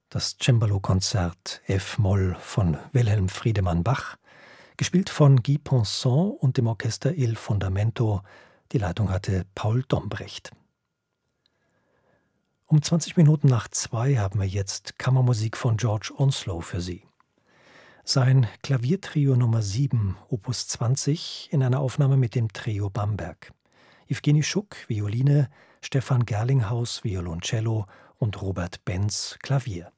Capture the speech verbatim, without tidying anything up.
Das Cembalo-Konzert F-Moll von Wilhelm Friedemann Bach, gespielt von Guy Pinson und dem Orchester Il Fondamento. Die Leitung hatte Paul Dombrecht. Um zwanzig Minuten nach zwei haben wir jetzt Kammermusik von George Onslow für Sie. Sein Klaviertrio Nummer sieben, Opus zwanzig, in einer Aufnahme mit dem Trio Bamberg. Evgeny Schuck, Violine, Stefan Gerlinghaus, Violoncello und Robert Benz, Klavier.